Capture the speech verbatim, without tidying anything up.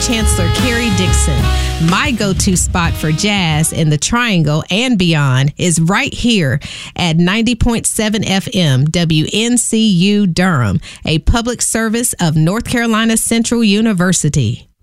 Chancellor Carrie Dixon. My go-to spot for jazz in the Triangle and beyond is right here at ninety point seven F M W N C U Durham, a public service of North Carolina Central University.